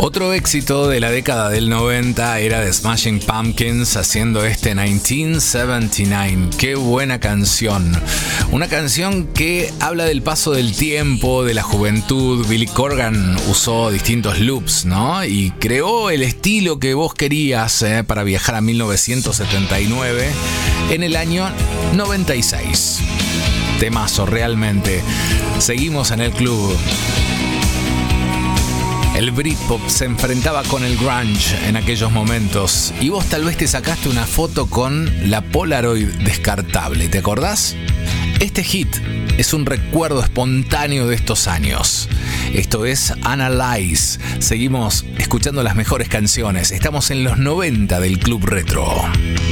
Otro éxito de la década del 90 era The Smashing Pumpkins haciendo este 1979. Qué buena canción. Una canción que habla del paso del tiempo, de la juventud. Billy Corgan usó distintos loops, ¿no? Y creó el estilo que vos querías para viajar a 1979 en el año 96. Temazo, realmente. Seguimos en el club. El Britpop se enfrentaba con el grunge en aquellos momentos y vos tal vez te sacaste una foto con la Polaroid descartable, ¿te acordás? Este hit es un recuerdo espontáneo de estos años. Esto es Analyze. Seguimos escuchando las mejores canciones. Estamos en los 90 del Club Retro.